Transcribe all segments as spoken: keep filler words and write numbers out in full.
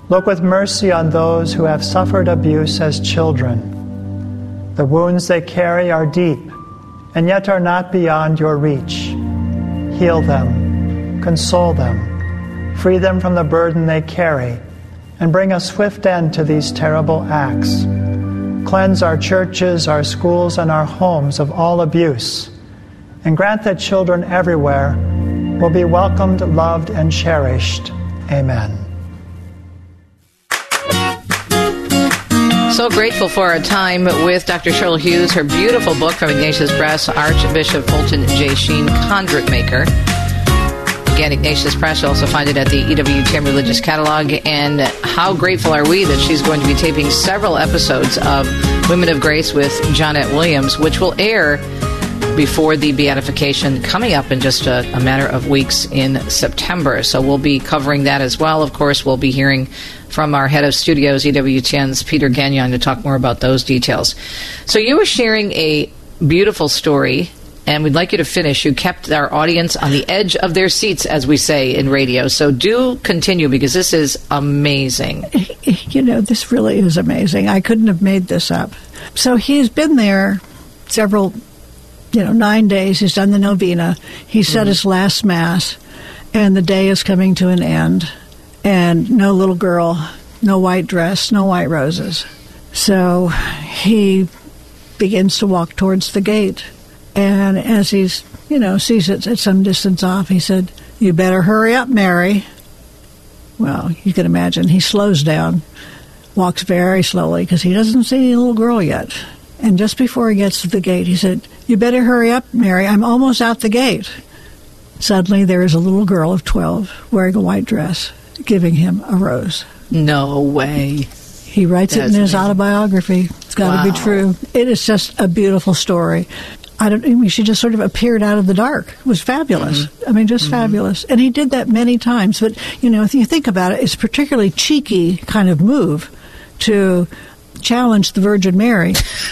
Look with mercy on those who have suffered abuse as children. The wounds they carry are deep, and yet are not beyond your reach. Heal them, console them, free them from the burden they carry, and bring a swift end to these terrible acts. Cleanse our churches, our schools, and our homes of all abuse, and grant that children everywhere will be welcomed, loved, and cherished. Amen. So grateful for our time with Doctor Cheryl Hughes, her beautiful book from Ignatius Press, Archbishop Fulton J. Sheen, Convert Maker. Again, Ignatius Press, you'll also find it at the E W T M Religious Catalog. And how grateful are we that she's going to be taping several episodes of Women of Grace with Johnnette Williams, which will air before the beatification coming up in just a, a matter of weeks in September. So we'll be covering that as well. Of course, we'll be hearing from our head of studios, E W T N's Peter Gagnon, to talk more about those details. So you were sharing a beautiful story, and we'd like you to finish. You kept our audience on the edge of their seats, as we say in radio. So do continue, because this is amazing. You know, this really is amazing. I couldn't have made this up. So he's been there several, you know, nine days. He's done the novena. He said mm-hmm. his last Mass, and the day is coming to an end. And no little girl, no white dress, no white roses. So he begins to walk towards the gate. And as he's, you know, sees it at some distance off, he said, "You better hurry up, Mary." Well, you can imagine he slows down, walks very slowly, because he doesn't see any little girl yet. And just before he gets to the gate, he said, "You better hurry up, Mary. I'm almost out the gate." Suddenly, there is a little girl of twelve wearing a white dress, giving him a rose. No way. He writes That's it in his amazing. autobiography. It's got to wow. be true. It is just a beautiful story. I don't. I mean, she just sort of appeared out of the dark. It was fabulous. Mm-hmm. I mean, just mm-hmm. fabulous. And he did that many times. But, you know, if you think about it, it's a particularly cheeky kind of move to challenge the Virgin Mary.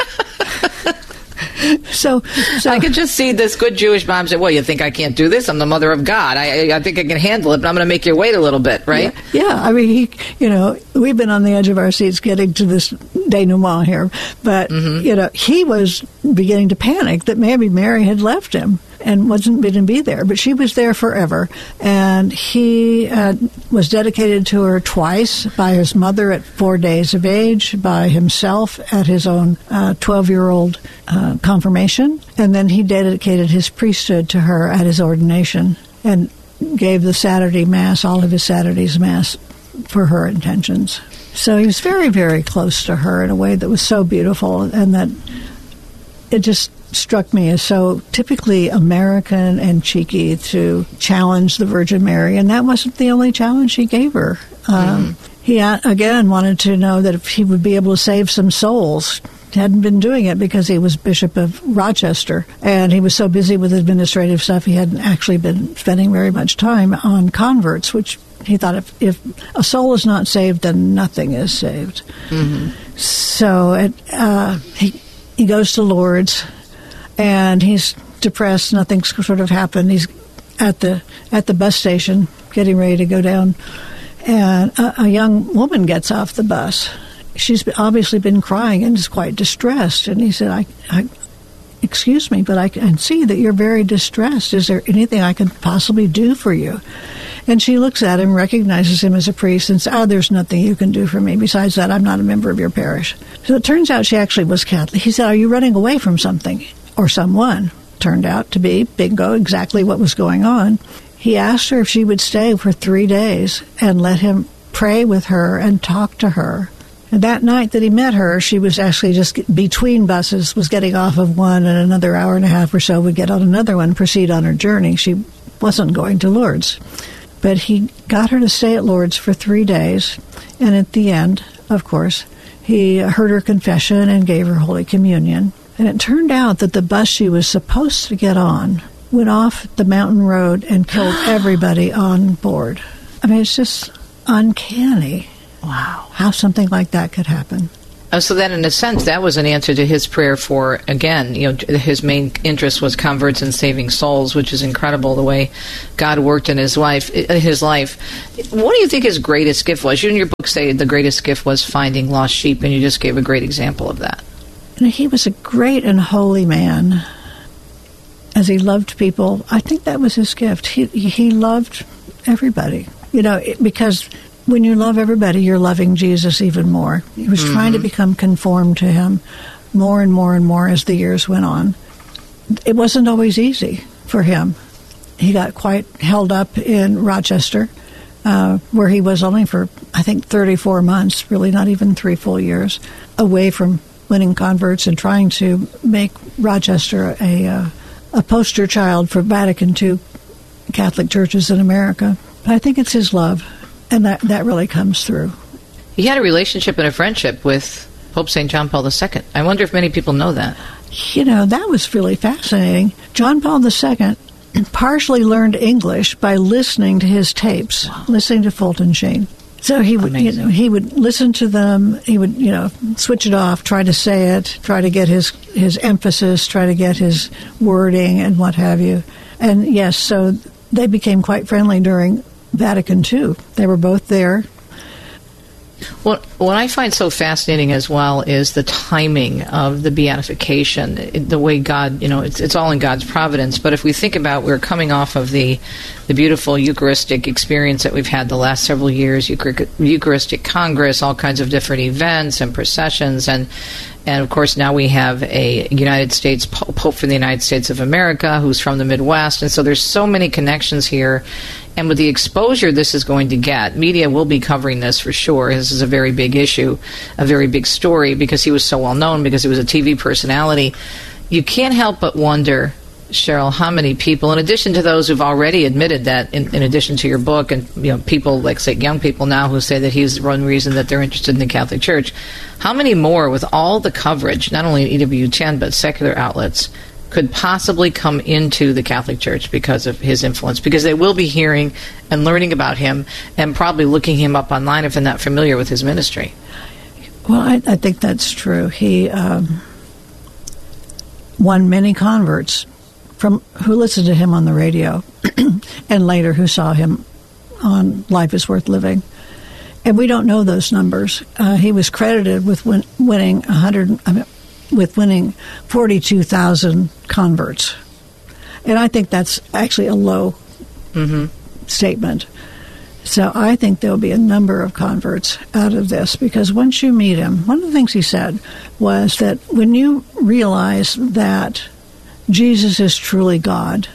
So, so I could just see this good Jewish mom say, "Well, you think I can't do this? I'm the mother of God. I, I think I can handle it, but I'm going to make you wait a little bit, right?" Yeah, yeah. I mean, he, you know, we've been on the edge of our seats getting to this denouement here, but mm-hmm. you know, he was beginning to panic that maybe Mary had left him and wasn't going to be there, but she was there forever. And he uh, was dedicated to her twice, by his mother at four days of age, by himself at his own uh, twelve-year-old uh, confirmation, and then he dedicated his priesthood to her at his ordination and gave the Saturday Mass, all of his Saturday's Mass, for her intentions. So he was very, very close to her in a way that was so beautiful, and that it just struck me as so typically American and cheeky to challenge the Virgin Mary, and that wasn't the only challenge he gave her. Um, mm. He, again, wanted to know that if he would be able to save some souls. He hadn't been doing it because he was Bishop of Rochester, and he was so busy with administrative stuff he hadn't actually been spending very much time on converts, which he thought if, if a soul is not saved, then nothing is saved. Mm-hmm. So it, uh, he, he goes to Lourdes, and he's depressed. Nothing's sort of happened. He's at the at the bus station getting ready to go down, and a, a young woman gets off the bus. She's obviously been crying and is quite distressed. And he said, I, I, excuse me, but I can see that you're very distressed. Is there anything I can possibly do for you? And she looks at him, recognizes him as a priest, and says, "Oh, there's nothing you can do for me. Besides that, I'm not a member of your parish." So it turns out she actually was Catholic. He said, "Are you running away from something or someone?" Turned out to be, bingo, exactly what was going on. He asked her if she would stay for three days and let him pray with her and talk to her. And that night that he met her, she was actually just between buses, was getting off of one, and another hour and a half or so would get on another one, proceed on her journey. She wasn't going to Lourdes. But he got her to stay at Lourdes for three days, and at the end, of course, he heard her confession and gave her Holy Communion. And it turned out that the bus she was supposed to get on went off the mountain road and killed everybody on board. I mean, it's just uncanny. Wow. How something like that could happen. Oh, so then, in a sense, that was an answer to his prayer for, again, you know, his main interest was converts and saving souls, which is incredible the way God worked in his life. His life. What do you think his greatest gift was? You in your book say the greatest gift was finding lost sheep, and you just gave a great example of that. He was a great and holy man. As he loved people, I think that was his gift. He he loved everybody, you know, because when you love everybody, you're loving Jesus even more. He was mm-hmm. trying to become conformed to him more and more and more as the years went on. It wasn't always easy for him. He got quite held up in Rochester, uh, where he was only for, I think, thirty-four months, really not even three full years, away from winning converts and trying to make Rochester a, uh, a poster child for Vatican Two Catholic churches in America. But I think it's his love. And that, that really comes through. He had a relationship and a friendship with Pope Saint John Paul the Second. I wonder if many people know that. You know, that was really fascinating. John Paul the Second partially learned English by listening to his tapes, wow. listening to Fulton Sheen. So he would, you know, he would listen to them. He would, you know, switch it off, try to say it, try to get his, his emphasis, try to get his wording and what have you. And yes, so they became quite friendly during Vatican Two. They were both there. Well, what I find so fascinating as well is the timing of the beatification, the way God, you know, it's, it's all in God's providence. But if we think about, we're coming off of the the beautiful Eucharistic experience that we've had the last several years, Eucharistic Congress, all kinds of different events and processions, and and of course now we have a United States Pope for the United States of America who's from the Midwest, and so there's so many connections here. And with the exposure this is going to get, media will be covering this for sure. This is a very big issue, a very big story, because he was so well known, because he was a T V personality. You can't help but wonder, Cheryl, how many people, in addition to those who've already admitted that, in, in addition to your book, and you know, people like, say, young people now who say that he's the one reason that they're interested in the Catholic Church, how many more, with all the coverage, not only in E W ten, but secular outlets, could possibly come into the Catholic Church because of his influence? Because they will be hearing and learning about him and probably looking him up online if they're not familiar with his ministry. Well, I, I think that's true. He um, won many converts from who listened to him on the radio and later who saw him on Life is Worth Living. And we don't know those numbers. Uh, he was credited with win- winning one hundred... I mean, with winning forty-two thousand converts. And I think that's actually a low mm-hmm. statement. So I think there will be a number of converts out of this, because once you meet him, one of the things he said was that when you realize that Jesus is truly God,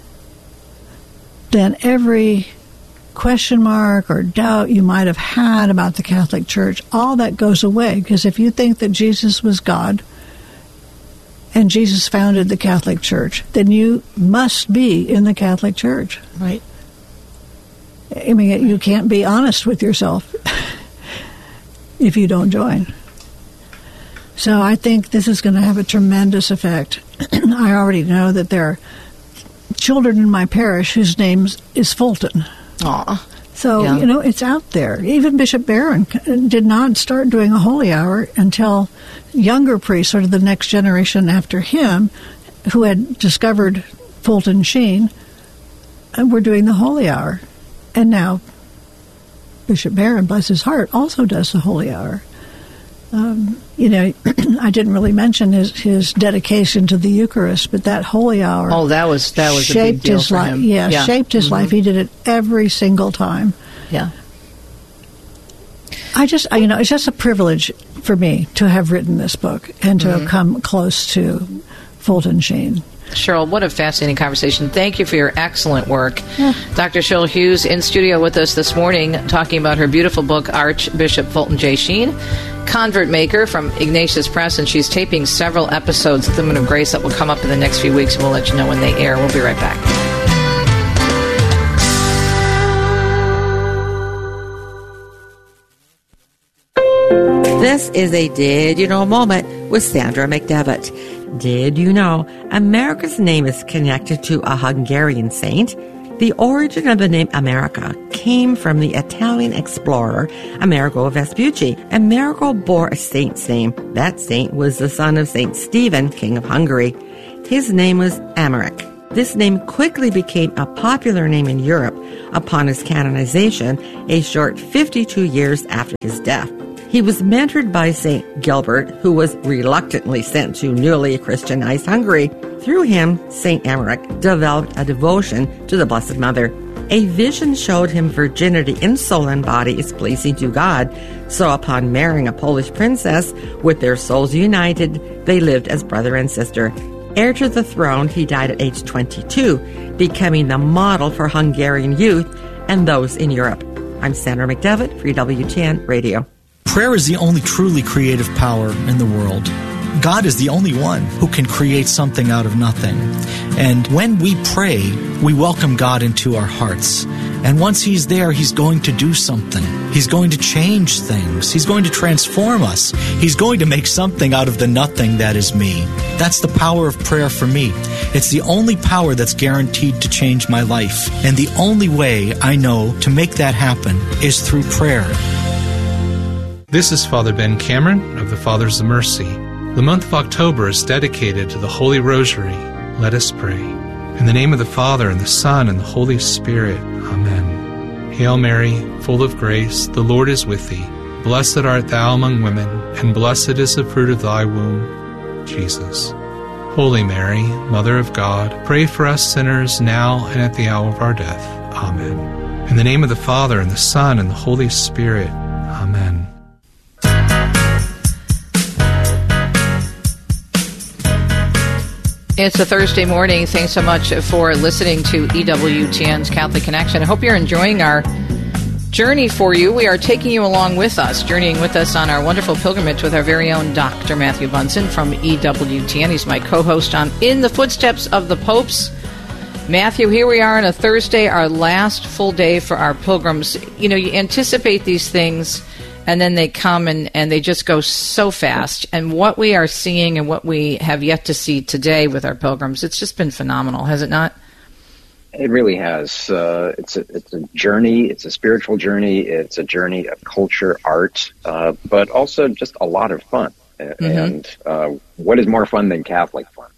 then every question mark or doubt you might have had about the Catholic Church, all that goes away. Because if you think that Jesus was God, and Jesus founded the Catholic Church, then you must be in the Catholic Church. Right. I mean, right. You can't be honest with yourself if you don't join. So I think this is going to have a tremendous effect. I already know that there are children in my parish whose name is Fulton. Aw. So, yeah. you know, it's out there. Even Bishop Barron did not start doing a holy hour until younger priests, sort of the next generation after him, who had discovered Fulton Sheen, were doing the holy hour. And now Bishop Barron, bless his heart, also does the holy hour. Um, you know, I didn't really mention his, his dedication to the Eucharist, but that holy hour. Oh, that was that was shaped a big deal his for life. him. Yeah, yeah, shaped his mm-hmm. life. He did it every single time. Yeah. I just, you know, it's just a privilege for me to have written this book and to mm-hmm. have come close to Fulton Sheen. Cheryl, what a fascinating conversation. Thank you for your excellent work. Yeah. Doctor Cheryl Hughes in studio with us this morning talking about her beautiful book, Archbishop Fulton J. Sheen, Convert Maker from Ignatius Press, and she's taping several episodes of The Women of Grace that will come up in the next few weeks, and we'll let you know when they air. We'll be right back. This is a Did You Know moment with Sandra McDevitt. Did you know America's name is connected to a Hungarian saint? The origin of the name America came from the Italian explorer Amerigo Vespucci. Amerigo bore a saint's name. That saint was the son of Saint Stephen, king of Hungary. His name was Emmerich. This name quickly became a popular name in Europe upon his canonization, a short fifty-two years after his death. He was mentored by Saint Gilbert, who was reluctantly sent to newly Christianized Hungary. Through him, Saint Emmerich developed a devotion to the Blessed Mother. A vision showed him virginity in soul and body is pleasing to God. So upon marrying a Polish princess, with their souls united, they lived as brother and sister. Heir to the throne, he died at age twenty-two, becoming the model for Hungarian youth and those in Europe. I'm Sandra McDevitt for E W T N Radio. Prayer is the only truly creative power in the world. God is the only one who can create something out of nothing. And when we pray, we welcome God into our hearts. And once He's there, He's going to do something. He's going to change things. He's going to transform us. He's going to make something out of the nothing that is me. That's the power of prayer for me. It's the only power that's guaranteed to change my life. And the only way I know to make that happen is through prayer. This is Father Ben Cameron of the Fathers of Mercy. The month of October is dedicated to the Holy Rosary. Let us pray. In the name of the Father, and the Son, and the Holy Spirit. Amen. Hail Mary, full of grace, the Lord is with thee. Blessed art thou among women, and blessed is the fruit of thy womb, Jesus. Holy Mary, Mother of God, pray for us sinners now and at the hour of our death. Amen. In the name of the Father, and the Son, and the Holy Spirit. Amen. It's a Thursday morning. Thanks so much for listening to E W T N's Catholic Connection. I hope you're enjoying our journey for you. We are taking you along with us, journeying with us on our wonderful pilgrimage with our very own Doctor Matthew Bunson from E W T N. He's my co-host on In the Footsteps of the Popes. Matthew, here we are on a Thursday, our last full day for our pilgrims. You know, you anticipate these things, and then they come and, and they just go so fast. And what we are seeing and what we have yet to see today with our pilgrims, it's just been phenomenal, has it not? It really has. Uh, it's a it's a journey. It's a spiritual journey. It's a journey of culture, art, uh, but also just a lot of fun. Mm-hmm. And uh, what is more fun than Catholic fun?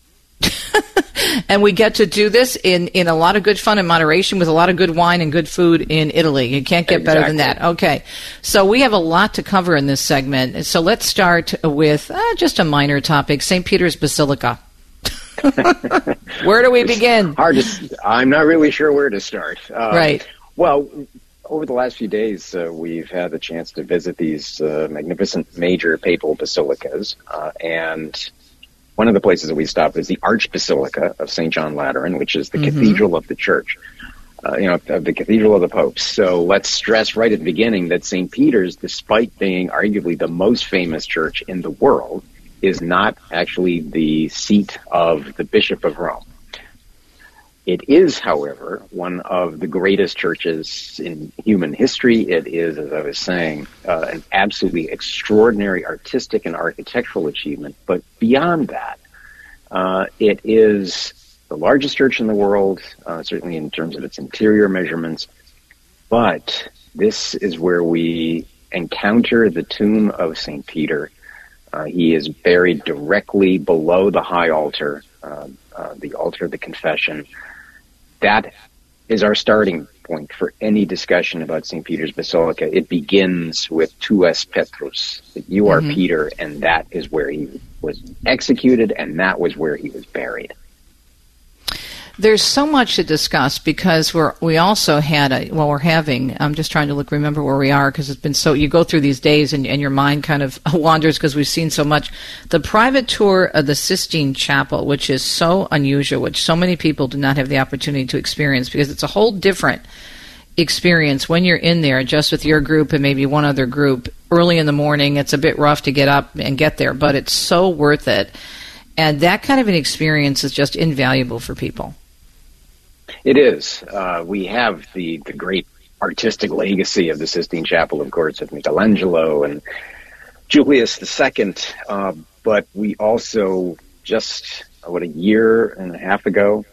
And we get to do this in, in a lot of good fun and moderation with a lot of good wine and good food in Italy. You can't get exactly. better than that. Okay. So we have a lot to cover in this segment. So let's start with uh, just a minor topic, Saint Peter's Basilica. Where do we begin? Hard to, I'm not really sure where to start. Uh, right. Well, over the last few days, uh, we've had the chance to visit these uh, magnificent major papal basilicas, uh, and one of the places that we stopped is the Archbasilica of Saint John Lateran, which is the mm-hmm. cathedral of the church, uh, you know, of the cathedral of the popes. So let's stress right at the beginning that Saint Peter's, despite being arguably the most famous church in the world, is not actually the seat of the Bishop of Rome. It is, however, one of the greatest churches in human history. It is, as I was saying, uh, an absolutely extraordinary artistic and architectural achievement. But beyond that, uh, it is the largest church in the world, uh, certainly in terms of its interior measurements. But this is where we encounter the tomb of Saint Peter. Uh, he is buried directly below the high altar, uh, uh, the altar of the confession. That is our starting point for any discussion about Saint Peter's Basilica. It begins with Tu es Petrus, that you are mm-hmm. Peter, and that is where he was executed, and that was where he was buried. There's so much to discuss because we're we also had a well we're having I'm just trying to look remember where we are because it's been so you go through these days and, and your mind kind of wanders because we've seen so much. The private tour of the Sistine Chapel, which is so unusual, which so many people do not have the opportunity to experience because it's a whole different experience when you're in there just with your group and maybe one other group early in the morning. It's a bit rough to get up and get there, but it's so worth it. And that kind of an experience is just invaluable for people. It is. Uh, we have the, the great artistic legacy of the Sistine Chapel, of course, with Michelangelo and Julius the Second. Uh, but we also just, what, a year and a half ago,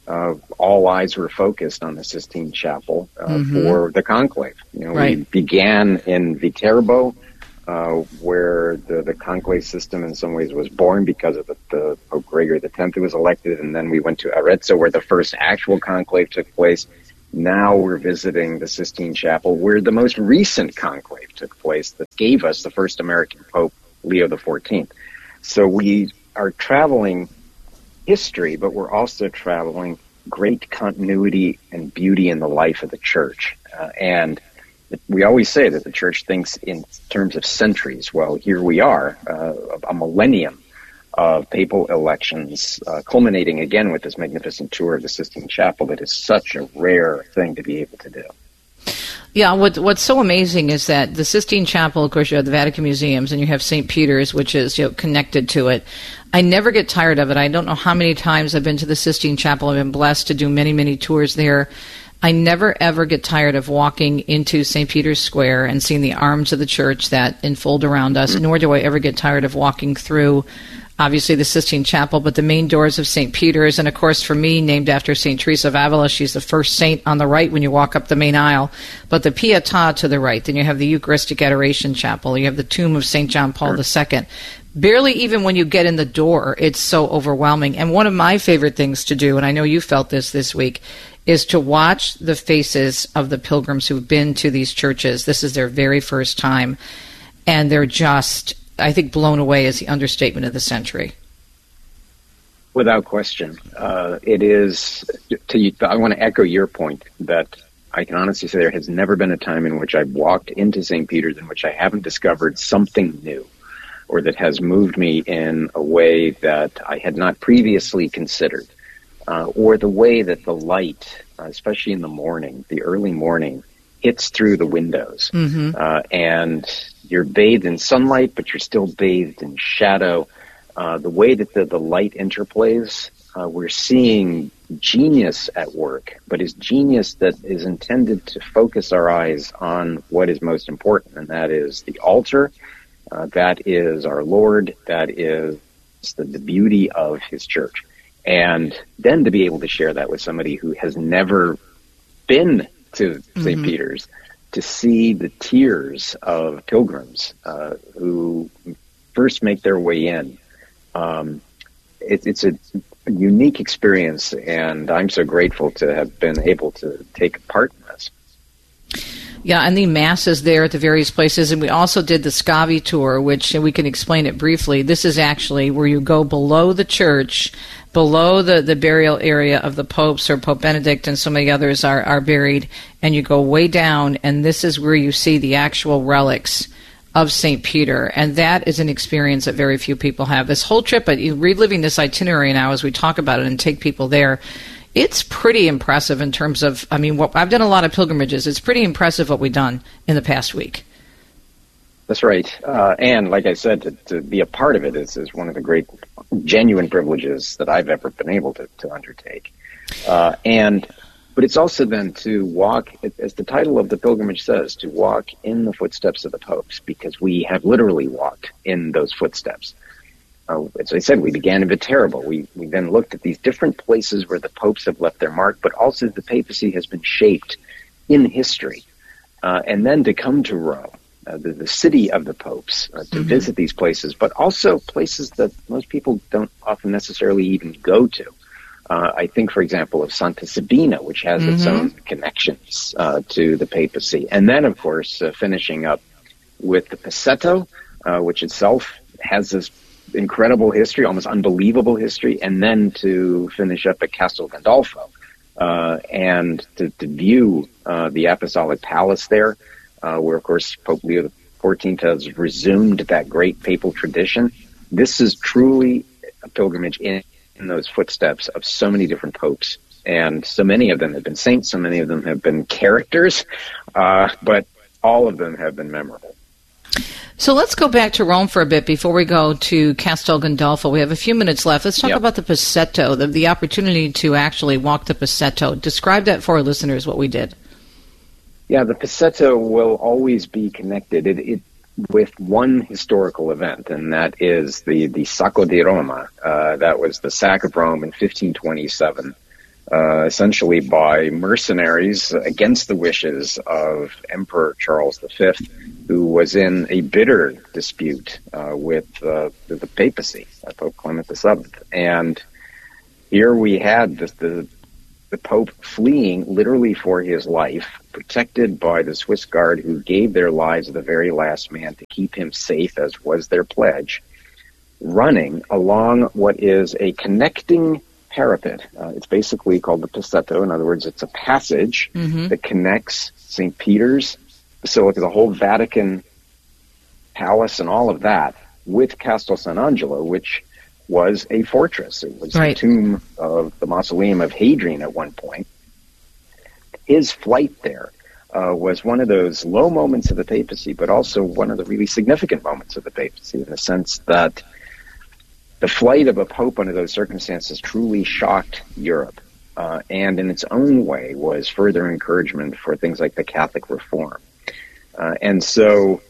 uh, all eyes were focused on the Sistine Chapel uh, mm-hmm. for the conclave. You know, right. We began in Viterbo, uh, where the, the conclave system in some ways was born because of the, the Pope Gregory the tenth who was elected, and then we went to Arezzo, where the first actual conclave took place. Now we're visiting the Sistine Chapel, where the most recent conclave took place that gave us the first American Pope, Leo the fourteenth. So we are traveling history, but we're also traveling great continuity and beauty in the life of the Church. Uh, and we always say that the Church thinks in terms of centuries. Well, here we are, uh, a millennium of papal elections, uh, culminating again with this magnificent tour of the Sistine Chapel that is such a rare thing to be able to do. Yeah, what, what's so amazing is that the Sistine Chapel, of course, you have the Vatican Museums, and you have Saint Peter's, which is, you know, connected to it. I never get tired of it. I don't know how many times I've been to the Sistine Chapel. I've been blessed to do many, many tours there. I never, ever get tired of walking into Saint Peter's Square and seeing the arms of the Church that enfold around us, mm-hmm. nor do I ever get tired of walking through obviously the Sistine Chapel, but the main doors of Saint Peter's, and of course for me, named after Saint Teresa of Avila. She's the first saint on the right when you walk up the main aisle, but the Pietà to the right. Then you have the Eucharistic Adoration Chapel. You have the tomb of Saint John Paul the Second. Barely even when you get in the door, it's so overwhelming. And one of my favorite things to do, and I know you felt this this week, is to watch the faces of the pilgrims who've been to these churches. This is their very first time, and they're just, I think, blown away is the understatement of the century. Without question. Uh, it is, to, I want to echo your point that I can honestly say there has never been a time in which I've walked into Saint Peter's in which I haven't discovered something new, or that has moved me in a way that I had not previously considered, uh, or the way that the light, uh, especially in the morning, the early morning, hits through the windows. Mm-hmm. Uh, and you're bathed in sunlight, but you're still bathed in shadow. Uh, the way that the, the light interplays, uh, we're seeing genius at work, but it's genius that is intended to focus our eyes on what is most important, and that is the altar. Uh, that is our Lord. That is the, the beauty of his church. And then to be able to share that with somebody who has never been to mm-hmm. Saint Peter's, to see the tears of pilgrims uh, who first make their way in. Um, it, it's a, a unique experience, and I'm so grateful to have been able to take part in this. Yeah, and the masses there at the various places. And we also did the Scavi tour, which we can explain it briefly. This is actually where you go below the church, below the, the burial area of the popes, or Pope Benedict and so many others are, are buried, and you go way down, and this is where you see the actual relics of Saint Peter. And that is an experience that very few people have. This whole trip, reliving this itinerary now as we talk about it and take people there, it's pretty impressive in terms of, I mean, what, I've done a lot of pilgrimages. It's pretty impressive what we've done in the past week. That's right. Uh, and like I said, to, to be a part of it is, is one of the great genuine privileges that I've ever been able to, to undertake. Uh, and, but it's also then to walk, as the title of the pilgrimage says, to walk in the footsteps of the popes, because we have literally walked in those footsteps. Uh, as I said, we began in Viterbo. We, we then looked at these different places where the popes have left their mark, but also the papacy has been shaped in history. Uh, and then to come to Rome, uh, the, the city of the popes, uh, to mm-hmm. visit these places, but also places that most people don't often necessarily even go to. Uh, I think, for example, of Santa Sabina, which has mm-hmm. its own connections uh, to the papacy. And then, of course, uh, finishing up with the Paceto, uh, which itself has this incredible history, almost unbelievable history, and then to finish up at Castel Gandolfo uh, and to, to view uh, the Apostolic Palace there, uh, where, of course, Pope Leo the fourteenth has resumed that great papal tradition. This is truly a pilgrimage in, in those footsteps of so many different popes, and so many of them have been saints, so many of them have been characters, uh, but all of them have been memorable. So let's go back to Rome for a bit before we go to Castel Gandolfo. We have a few minutes left. Let's talk yep. about the Paceto, the, the opportunity to actually walk the Paceto. Describe that for our listeners, what we did. Yeah, the Paceto will always be connected it, it, with one historical event, and that is the, the Sacco di Roma. Uh, that was the sack of Rome in fifteen twenty-seven. uh, essentially by mercenaries against the wishes of Emperor Charles the Fifth, who was in a bitter dispute uh, with uh, the, the papacy, uh, Pope Clement the Seventh. And here we had this, the the Pope fleeing literally for his life, protected by the Swiss Guard, who gave their lives to the very last man to keep him safe, as was their pledge, running along what is a connecting parapet. Uh, it's basically called the Passetto. In other words, it's a passage mm-hmm. that connects Saint Peter's Basilica, the whole Vatican Palace and all of that, with Castel San Angelo, which was a fortress. It was right. the tomb of the mausoleum of Hadrian at one point. His flight there uh, was one of those low moments of the papacy, but also one of the really significant moments of the papacy, in the sense that the flight of a pope under those circumstances truly shocked Europe, uh, and in its own way was further encouragement for things like the Catholic reform. Uh, and so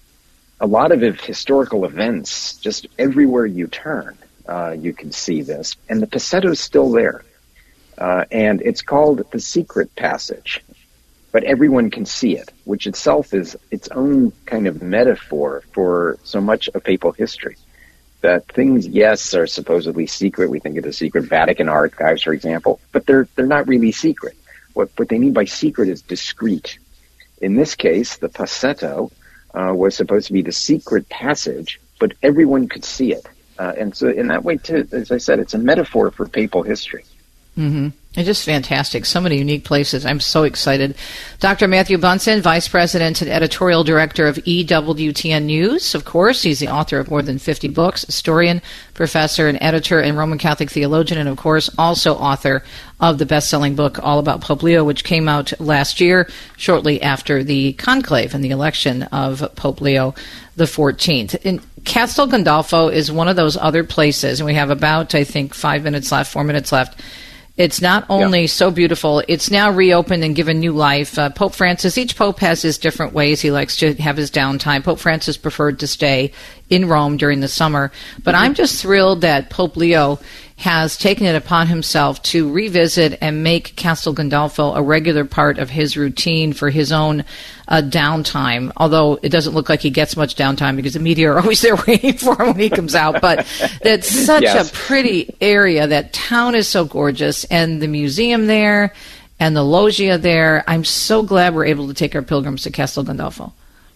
a lot of historical events, just everywhere you turn, Uh, you can see this. And the Passetto's still there. Uh, and it's called the Secret Passage. But everyone can see it, which itself is its own kind of metaphor for so much of papal history. That things, yes, are supposedly secret. We think of the secret Vatican archives, for example, but they're they're not really secret. What, what they mean by secret is discreet. In this case, the Passetto uh, was supposed to be the secret passage, but everyone could see it. Uh, and so in that way, too, as I said, it's a metaphor for papal history. Mm-hmm. It's just fantastic. So many unique places. I'm so excited. Doctor Matthew Bunson, Vice President and Editorial Director of E W T N News. Of course, he's the author of more than fifty books, historian, professor, and editor, and Roman Catholic theologian, and of course, also author of the best-selling book All About Pope Leo, which came out last year, shortly after the conclave and the election of Pope Leo the fourteenth. And Castel Gandolfo is one of those other places, and we have about, I think, five minutes left, four minutes left. It's not only yeah. so beautiful, it's now reopened and given new life. Uh, Pope Francis, each pope has his different ways. He likes to have his downtime. Pope Francis preferred to stay in Rome during the summer. But mm-hmm. I'm just thrilled that Pope Leo has taken it upon himself to revisit and make Castel Gandolfo a regular part of his routine for his own uh, downtime, although it doesn't look like he gets much downtime because the media are always there waiting for him when he comes out. But it's such yes. a pretty area. That town is so gorgeous, and the museum there and the loggia there. I'm so glad we're able to take our pilgrims to Castel Gandolfo.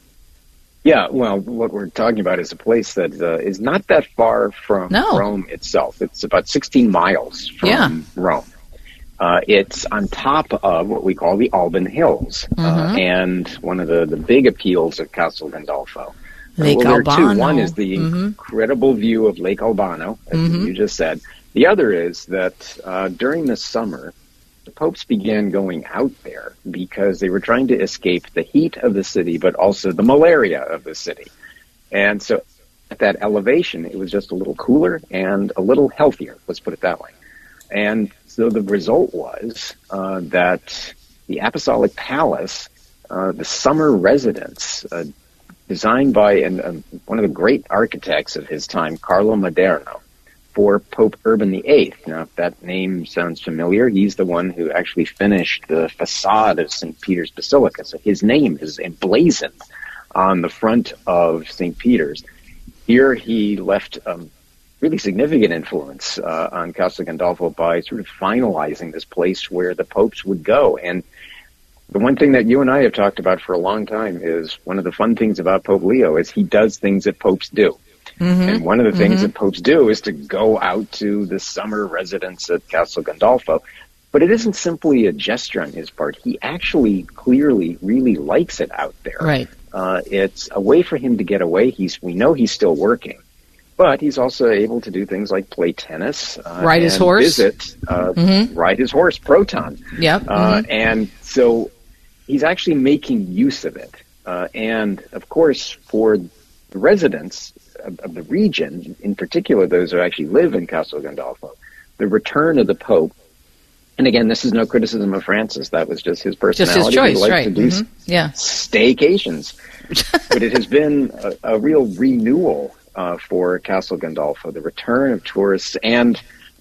Yeah, well, what we're talking about is a place that uh, is not that far from no. Rome itself. It's about sixteen miles from yeah. Rome. Uh, it's on top of what we call the Alban Hills. Mm-hmm. Uh, and one of the, the big appeals of Castel Gandolfo. Lake well, Albano. Two. One is the mm-hmm. incredible view of Lake Albano, as mm-hmm. you just said. The other is that uh, during the summer, the popes began going out there because they were trying to escape the heat of the city, but also the malaria of the city. And so at that elevation, it was just a little cooler and a little healthier, let's put it that way. And so the result was uh, that the Apostolic Palace, uh, the summer residence, uh, designed by an, uh, one of the great architects of his time, Carlo Maderno, for Pope Urban the Eighth. Now, if that name sounds familiar, he's the one who actually finished the facade of Saint Peter's Basilica. So his name is emblazoned on the front of Saint Peter's. Here he left um, really significant influence uh, on Castel Gandolfo by sort of finalizing this place where the popes would go. And the one thing that you and I have talked about for a long time is one of the fun things about Pope Leo is he does things that popes do. Mm-hmm. And one of the things mm-hmm. that popes do is to go out to the summer residence at Castel Gandolfo. But it isn't simply a gesture on his part. He actually clearly really likes it out there. Right. Uh, it's a way for him to get away. He's we know he's still working, but he's also able to do things like play tennis, uh, ride his horse, visit, uh, mm-hmm. ride his horse, Proton. Yep. Uh, mm-hmm. And so he's actually making use of it. Uh, and of course, for the residents of, of the region, in particular those who actually live in Castel Gandolfo, the return of the Pope. And again, this is no criticism of Francis. That was just his personality. Just his choice, he liked right. to do mm-hmm. yeah. staycations. But it has been a, a real renewal uh, for Castel Gandolfo, the return of tourists and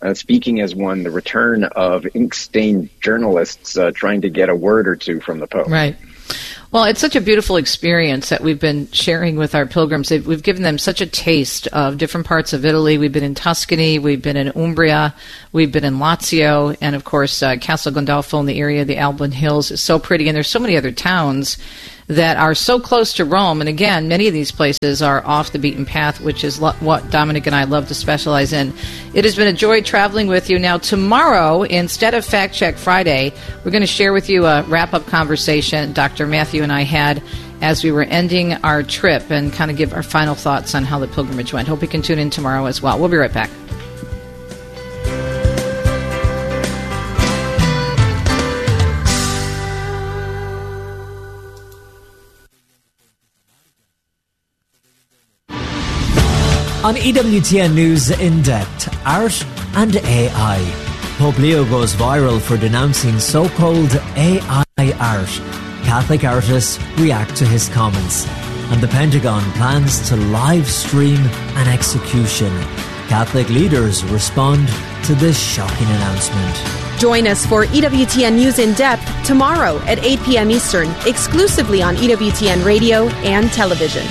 uh, speaking as one, the return of ink-stained journalists uh, trying to get a word or two from the Pope. Right. Well, it's such a beautiful experience that we've been sharing with our pilgrims. We've given them such a taste of different parts of Italy. We've been in Tuscany, we've been in Umbria, we've been in Lazio, and of course, uh, Castel Gandolfo in the area, the Alban Hills is so pretty, and there's so many other towns that are so close to Rome. And again, many of these places are off the beaten path, which is lo- what Dominic and I love to specialize in. It has been a joy traveling with you. Now, tomorrow, instead of Fact Check Friday, we're going to share with you a wrap-up conversation Doctor Matthew and I had as we were ending our trip and kind of give our final thoughts on how the pilgrimage went. Hope you can tune in tomorrow as well. We'll be right back. On E W T N News In Depth, Art and A I. Pope Leo goes viral for denouncing so-called A I art. Catholic artists react to his comments. And the Pentagon plans to live stream an execution. Catholic leaders respond to this shocking announcement. Join us for E W T N News In Depth tomorrow at eight p.m. Eastern, exclusively on E W T N Radio and television.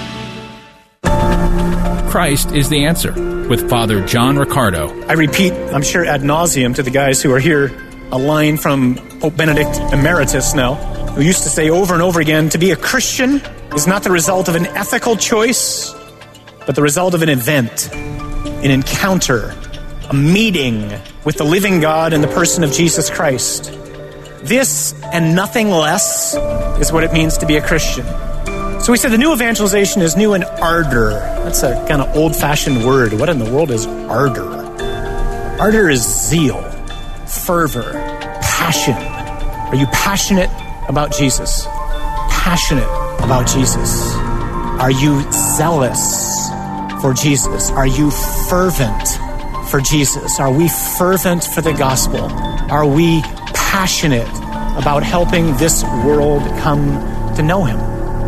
Christ is the answer, with Father John Riccardo. I repeat, I'm sure ad nauseum to the guys who are here, a line from Pope Benedict Emeritus now, who used to say over and over again, to be a Christian is not the result of an ethical choice, but the result of an event, an encounter, a meeting with the living God in the person of Jesus Christ. This and nothing less is what it means to be a Christian. So we said the new evangelization is new in ardor. That's a kind of old-fashioned word. What in the world is ardor? Ardor is zeal, fervor, passion. Are you passionate about Jesus? Passionate about Jesus. Are you zealous for Jesus? Are you fervent for Jesus? Are we fervent for the gospel? Are we passionate about helping this world come to know him?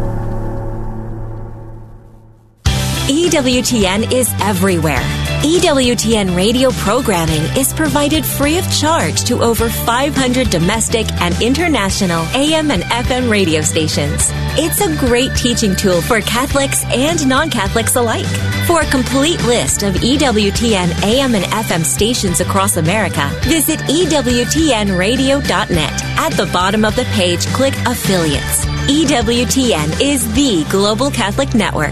E W T N is everywhere. E W T N radio programming is provided free of charge to over five hundred domestic and international A M and F M radio stations. It's a great teaching tool for Catholics and non-Catholics alike. For a complete list of E W T N A M and F M stations across America, visit E W T N radio dot net. At the bottom of the page, click Affiliates. E W T N is the global Catholic network.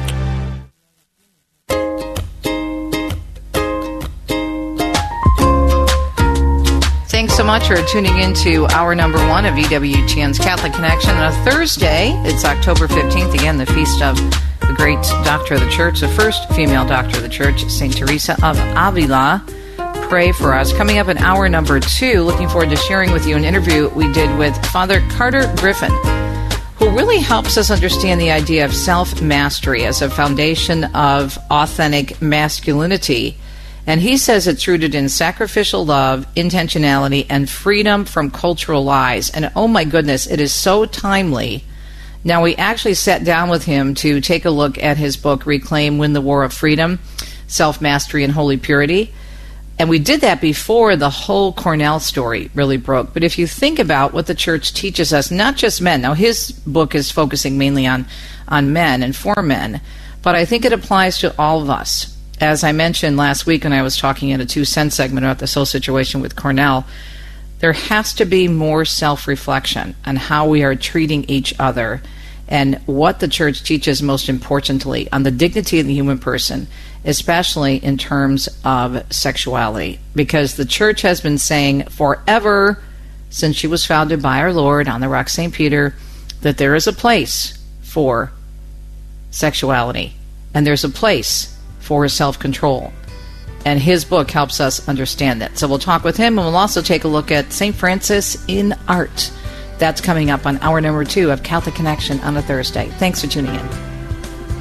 Thanks so much for tuning into hour number one of E W T N's Catholic Connection. On a Thursday, it's October fifteenth, again, the feast of the great doctor of the Church, the first female doctor of the Church, Saint Teresa of Avila. Pray for us. Coming up in hour number two, looking forward to sharing with you an interview we did with Father Carter Griffin, who really helps us understand the idea of self-mastery as a foundation of authentic masculinity. And he says it's rooted in sacrificial love, intentionality, and freedom from cultural lies. And oh my goodness, it is so timely. Now, we actually sat down with him to take a look at his book, Reclaim, Win the War of Freedom, Self-Mastery and Holy Purity. And we did that before the whole Cornell story really broke. But if you think about what the Church teaches us, not just men. Now, his book is focusing mainly on, on men and for men. But I think it applies to all of us. As I mentioned last week when I was talking in a two cent segment about this whole situation with Cornell, there has to be more self-reflection on how we are treating each other and what the Church teaches most importantly on the dignity of the human person, especially in terms of sexuality. Because the Church has been saying forever, since she was founded by our Lord on the rock Saint Peter, that there is a place for sexuality and there's a place for self-control. And his book helps us understand that. So we'll talk with him, and we'll also take a look at Saint Francis in art. That's coming up on hour number two of Catholic Connection on a Thursday. Thanks for tuning in.